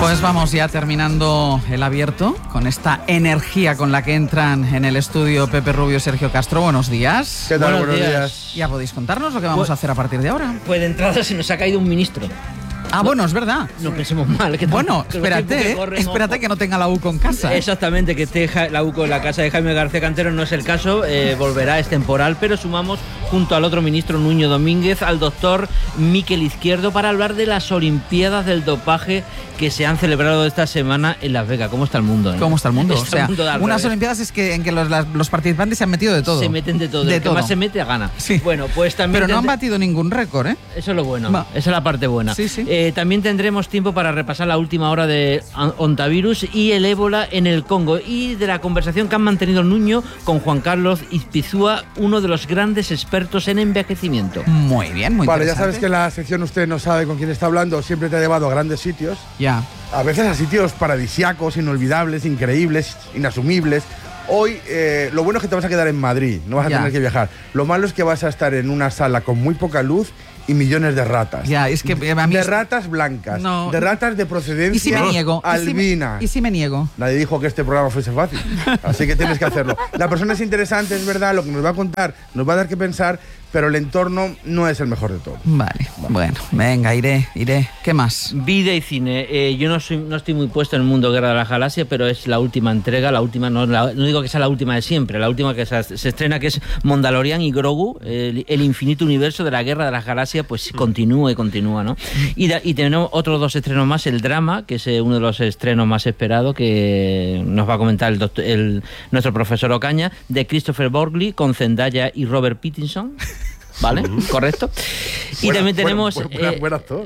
Pues vamos ya terminando el abierto con esta energía con la que entran en el estudio Pepe Rubio y Sergio Castro. Buenos días. ¿Qué tal? Buenos días. Ya podéis contarnos lo que vamos a hacer a partir de ahora. Pues de entrada se nos ha caído un ministro. Ah, bueno, es verdad. No pensemos mal. Bueno, espérate que no tenga la UCO en casa. Exactamente, que esté la UCO en la casa de Jaime García Cantero no es el caso, volverá, es temporal, pero sumamos junto al otro ministro Nuño Domínguez al doctor Miquel Izquierdo para hablar de las Olimpiadas del Dopaje que se han celebrado esta semana en Las Vegas. ¿Cómo está el mundo? ¿Cómo está el mundo? O sea, unas Olimpiadas es que en que los participantes se han metido de todo. Se meten de todo, el que más se mete a gana. Sí. Bueno, pues también pero no han batido ningún récord, ¿eh? Eso es lo bueno, esa es la parte buena. Sí, sí. También tendremos tiempo para repasar la última hora de Ontavirus y el ébola en el Congo y de la conversación que han mantenido Nuño con Juan Carlos Izpizúa, uno de los grandes expertos en envejecimiento. Muy bien, muy Vale, interesante. ya sabes que en la sección usted no sabe con quién está hablando, siempre te ha llevado a grandes sitios. Ya. A veces a sitios paradisíacos, inolvidables, increíbles, inasumibles. Hoy lo bueno es que te vas a quedar en Madrid, no vas a tener que viajar. Lo malo es que vas a estar en una sala con muy poca luz y millones de ratas. Ya, es que a mí de ratas blancas, de ratas de procedencia ¿Y si me niego? albina. ¿Y si me niego? Nadie dijo que este programa fuese fácil, así que tienes que hacerlo. La persona es interesante, es verdad, lo que nos va a contar nos va a dar que pensar, pero el entorno no es el mejor de todo. Vale, bueno, venga, iré. ¿Qué más? Vida y cine. Yo no estoy muy puesto en el mundo Guerra de las Galaxias, pero es la última entrega, no digo que sea la última de siempre, la última que se estrena, que es Mandalorian y Grogu, el infinito universo de la Guerra de las Galaxias, pues continúa, ¿no? Y tenemos otros dos estrenos más, el drama, que es uno de los estrenos más esperados, que nos va a comentar nuestro profesor Ocaña, de Christopher Borgli, con Zendaya y Robert Pattinson. ¿Vale? ¿Correcto? Y también tenemos... Buen actor.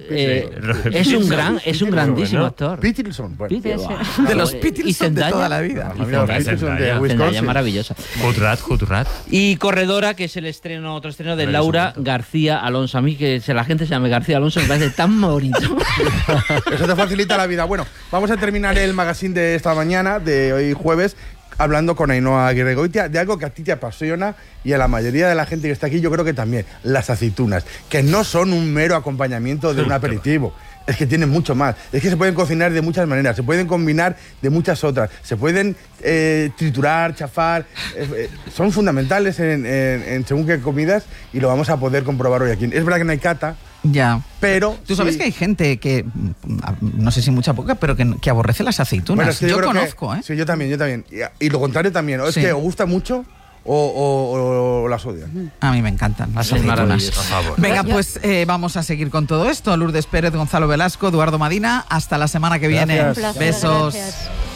Es un grandísimo actor. Pattinson, bueno. De los Pattinson de toda la vida. Zendaya maravillosa. Hutrat. Y Corredora, que es otro estreno de Laura García Alonso. A mí que la gente se llame García Alonso me parece tan bonito. Eso te facilita la vida. Bueno, vamos a terminar el magazine de esta mañana, de hoy jueves, hablando con Ainhoa Aguirregoitia de algo que a ti te apasiona y a la mayoría de la gente que está aquí yo creo que también, las aceitunas, que no son un mero acompañamiento de un aperitivo. Es que tienen mucho más. Es que se pueden cocinar de muchas maneras, se pueden combinar de muchas otras, se pueden triturar, chafar. Son fundamentales en según qué comidas y lo vamos a poder comprobar hoy aquí. Es verdad que no hay cata. Ya. Pero tú sabes que hay gente que, no sé si mucha poca, pero que aborrece las aceitunas. Bueno, es que yo conozco, Sí, yo también. Y lo contrario también. ¿O es que os gusta mucho o las odian? A mí me encantan las aceitunas. Por favor. Venga, pues vamos a seguir con todo esto. Lourdes Pérez, Gonzalo Velasco, Eduardo Madina. Hasta la semana que viene. Gracias. Besos. Gracias.